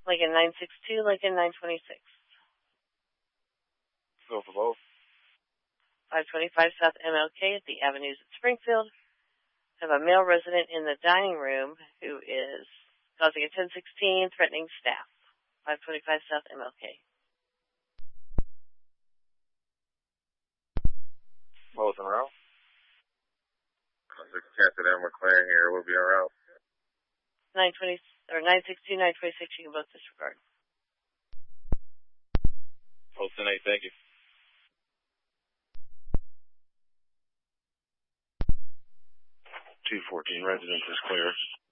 Lincoln 962, Lincoln 926. Go for both. 525 South MLK at the Avenues at Springfield. Have a male resident in the dining room who is causing a 1016, threatening staff. 525 South MLK. Both en route. Captain M. McLaren here. We'll be en route. 920 or 962, 926. You can both disregard. Both 10-8. Thank you. 214 residence is clear.